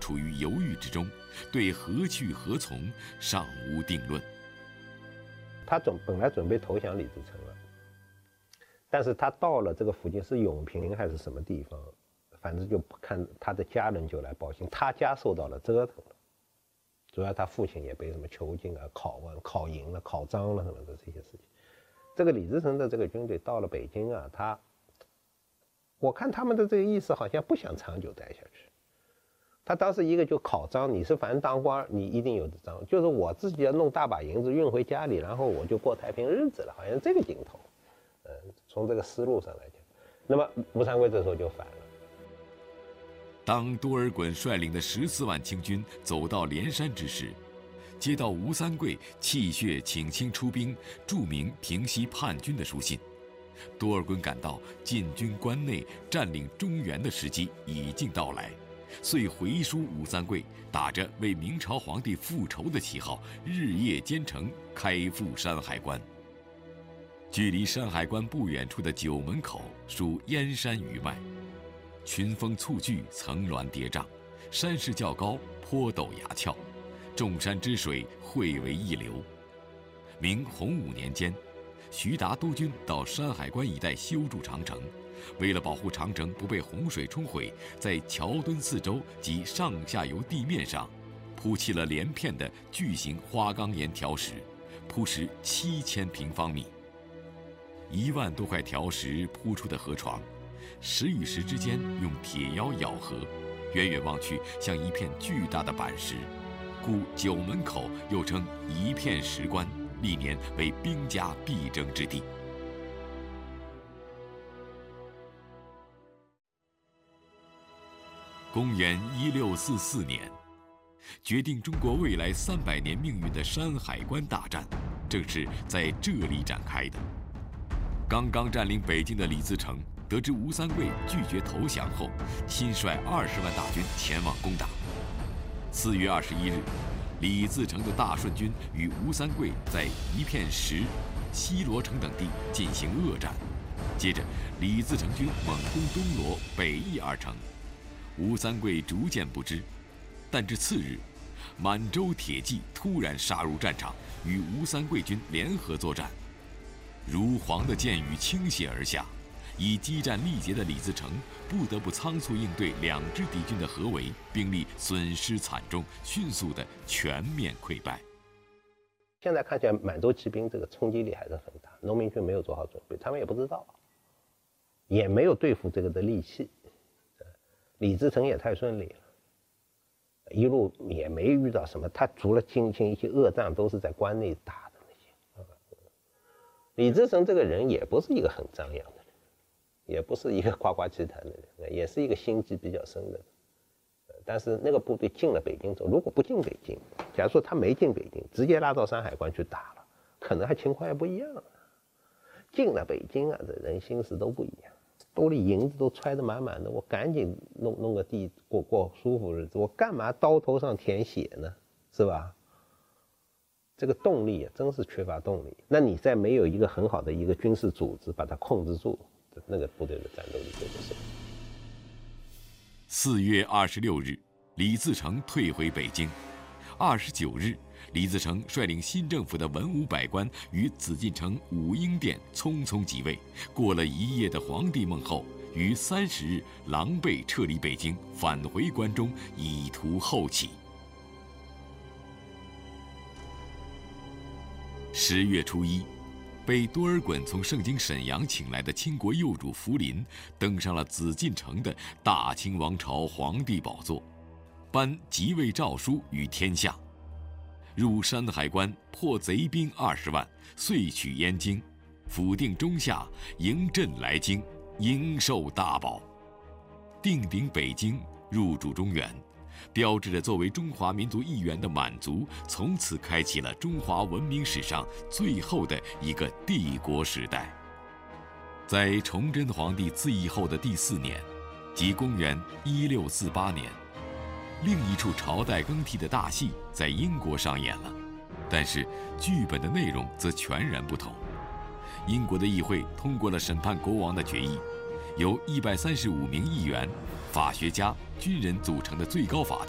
处于犹豫之中，对何去何从尚无定论。 他本来准备投降李自成了，但是他到了这个附近是永平还是什么地方，反正就看他的家人就来报信，他家受到了折腾了，主要他父亲也被什么囚禁啊、考营了、考章了什么的这些事情。这个李自成的这个军队到了北京啊，我看他们的这个意思好像不想长久待下去。他当时一个就考章，你是反正当官，你一定有的章，就是我自己要弄大把银子运回家里，然后我就过太平日子了，好像这个劲头。从这个思路上来讲，那么吴三桂这时候就反了。 当多尔衮率领的14万清军走到连山之时，接到吴三桂泣血请亲出兵著名平西叛军的书信，多尔衮感到进军关内、占领中原的时机已经到来，遂回书吴三桂，打着为明朝皇帝复仇的旗号，日夜兼程开赴山海关。距离山海关不远处的九门口属燕山余脉，群峰簇聚，层峦叠嶂，山势较高，坡陡崖峭，众山之水汇为一流。明洪武年间，徐达督军到山海关一带修筑长城，为了保护长城不被洪水冲毁，在桥墩四周及上下游地面上铺砌了连片的巨型花岗岩条石，铺石7000平方米。1万多块条石铺出的河床，石与石之间用铁锹咬合，远远望去像一片巨大的板石，故九门口又称一片石关，历年为兵家必争之地。公元1644年，决定中国未来300年命运的山海关大战，正是在这里展开的。刚刚占领北京的李自成得知吴三桂拒绝投降后，亲率20万大军前往攻打。4月21日，李自成的大顺军与吴三桂在一片石、西罗城等地进行恶战。接着，李自成军猛攻东罗、北翼2城，吴三桂逐渐不支。但至次日，满洲铁骑突然杀入战场，与吴三桂军联合作战。如簧的箭雨倾泻而下，已激战力竭的李自成不得不仓促应对2支敌军的合围，兵力损失惨重，迅速的全面溃败。 现在看起来满洲骑兵这个冲击力还是很大，农民军没有做好准备，他们也不知道，也没有对付这个的力气。李自成也太顺利了，一路也没遇到什么，他除了进行一些恶战，都是在关内打的那些。李自成这个人也不是一个很张扬的人，也不是一个夸夸其谈的人，也是一个心机比较深的人。但是那个部队进了北京之后，如果不进北京，假如说他没进北京，直接拉到山海关去打了，可能还情况也不一样。进了北京啊，这人心思都不一样，兜里银子都揣得满满的，我赶紧弄个地过舒服日子，我干嘛刀头上舔血呢？是吧？这个动力啊，真是缺乏动力。那你再没有一个很好的一个军事组织把它控制住，那个部队的战斗力就不行。 4月26日，李自成退回北京。29日，李自成率领新政府的文武百官于紫禁城武英殿匆匆即位，过了一夜的皇帝梦后，于30日狼狈撤离北京，返回关中，以图后起。10月初1，被多尔衮从盛京沈阳请来的清国幼主福临登上了紫禁城的大清王朝皇帝宝座，颁即位诏书于天下。入山海关，破贼兵20万，遂取燕京，抚定中夏，迎朕来京，应受大宝。定鼎北京，入主中原，标志着作为中华民族一员的满族从此开启了中华文明史上最后的一个帝国时代。在崇祯皇帝自缢后的第4年，即公元1648年，另一处朝代更替的大戏在英国上演了，但是剧本的内容则全然不同。英国的议会通过了审判国王的决议，由135名议员、法学家、军人组成的最高法庭